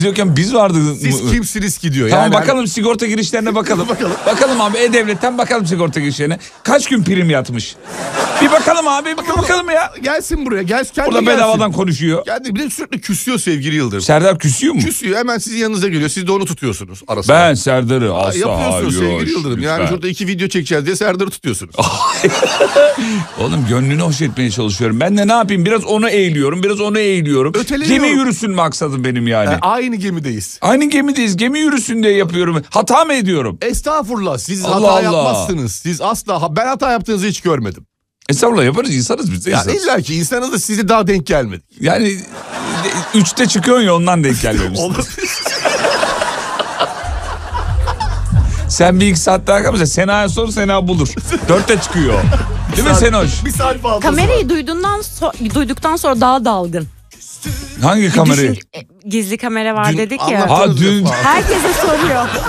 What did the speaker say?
diyorken biz vardı. Siz kimsiniz ki diyor. Tamam yani bakalım sigorta girişlerine bakalım. Bakalım. Bakalım abi E-Devlet'ten bakalım sigorta girişlerine. Kaç gün prim yatmış? Bir bakalım abi bir bakalım ya. Gelsin buraya. Kendi Burada gelsin. bedavadan konuşuyor. Kendi bir de sürekli küsüyor sevgili Yıldırım. Serdar küsüyor mu? Küsüyor, hemen sizin yanınıza geliyor. Siz de onu tutuyorsunuz arasında. Ben Serdar'ı asla yapıyorsunuz sevgili hayır, Yıldırım. Yani lütfen. şurada 2 video çekeceğiz diye Serdar'ı tutuyorsunuz. Oğlum gönlünü hoş etmeye çalışıyorum. Ben de ne yapayım? Biraz onu eğiliyorum, biraz onu eğiliyorum. Öteleniyorum. Gemi yürüsün maksadım benim yani. Aynı gemideyiz. Aynı gemideyiz. Gemi yürüsün diye yapıyorum. Hata mı ediyorum? Estağfurullah, siz Allah hata Allah. yapmazsınız. Siz asla, ben hata yaptığınızı hiç görmedim. Estağfurullah yaparız, insanız biz de Yani insanız. illa ki insanız da size daha denk gelmedi. Yani 3'te çıkıyorsun ya ondan denk gelmemişsin. Sen bir iki saat daha kalmışsın. Sena'ya sor, Sena bulur. 4'te çıkıyor. Değil mi Senoş? Bir saat fazla. Kamerayı duyduktan sonra daha dalgın. Hangi kamerayı? Gizli kamera var Dün dedik ya. anlattınız Ha, dün- defa. Herkese soruyor.